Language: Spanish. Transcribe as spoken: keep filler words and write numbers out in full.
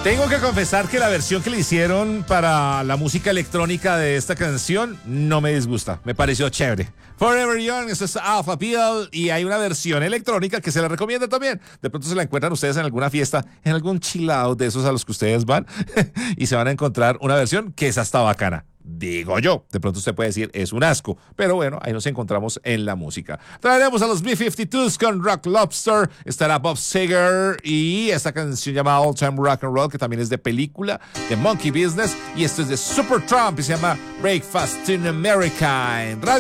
Tengo que confesar que la versión que le hicieron para la música electrónica de esta canción no me disgusta, me pareció chévere. Forever Young, eso es Alpha Peel, y hay una versión electrónica que se la recomiendo también. De pronto se la encuentran ustedes en alguna fiesta, en algún chill out de esos a los que ustedes van, y se van a encontrar una versión que es hasta bacana. Digo yo, de pronto usted puede decir es un asco, pero bueno, ahí nos encontramos en la música. Traeremos a los B cincuenta y dos con Rock Lobster, estará Bob Seger y esta canción llamada All Time Rock and Roll, que también es de película, de Monkey Business, y esto es de Supertramp y se llama Breakfast in America en Radio